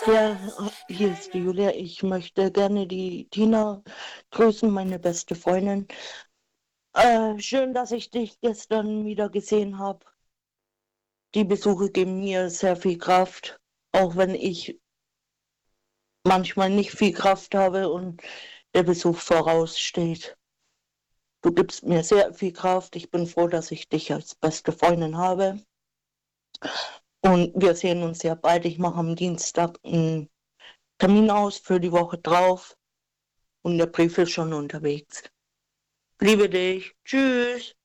Ja, hier ist die Julia. Ich möchte gerne die Tina grüßen, meine beste Freundin. Schön, dass ich dich gestern wieder gesehen habe. Die Besuche geben mir sehr viel Kraft, auch wenn ich manchmal nicht viel Kraft habe und der Besuch voraussteht. Du gibst mir sehr viel Kraft. Ich bin froh, dass ich dich als beste Freundin habe. Und wir sehen uns ja bald. Ich mache am Dienstag einen Termin aus für die Woche drauf und der Brief ist schon unterwegs. Liebe dich. Tschüss.